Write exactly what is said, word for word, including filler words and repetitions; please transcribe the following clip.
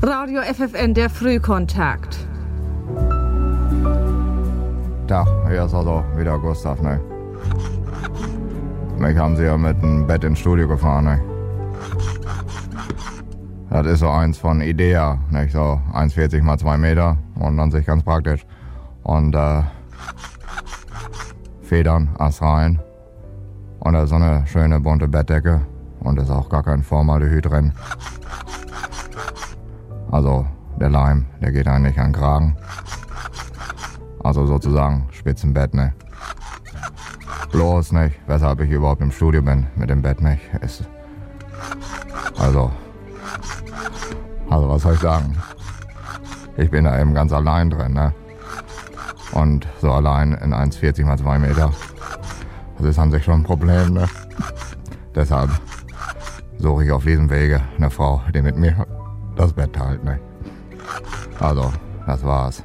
Radio F F N, der Frühkontakt. Tag, hier ist also wieder Gustav, ne? Mich haben sie ja mit dem Bett ins Studio gefahren, ne? Das ist so eins von Idea, nicht? So eins Komma vierzig mal zwei Meter und an sich ganz praktisch. Und äh, Federn, Ast rein. Und da ist so eine schöne bunte Bettdecke. Und ist auch gar kein Formaldehyd drin. Also der Leim, der geht eigentlich an den Kragen. Also sozusagen Spitzenbett, ne? Bloß nicht, weshalb ich überhaupt im Studio bin mit dem Bett, nicht? Ist also, also was soll ich sagen? Ich bin da eben ganz allein drin, ne? Und so allein in eins Komma vierzig mal zwei Meter. Das ist an sich schon ein Problem, ne? Deshalb suche ich auf diesem Wege eine Frau, die mit mir das Bett teilt, ne? Also, das war's.